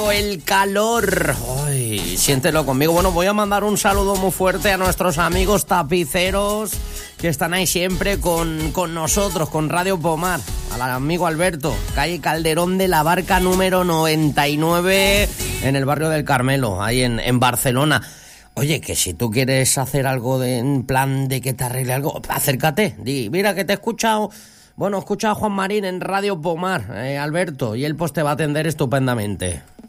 El calor. Ay, siéntelo conmigo. Bueno, voy a mandar un saludo muy fuerte a nuestros amigos tapiceros que están ahí siempre con nosotros, con Radio Pomar. Al amigo Alberto, calle Calderón de la Barca número 99, en el barrio del Carmelo, ahí en Barcelona. Oye, que si tú quieres hacer algo en plan de que te arregle algo, acércate. Di, mira que te he escuchado. Bueno, escucha a Juan Marín en Radio Pomar, Alberto, y él pues te va a atender estupendamente.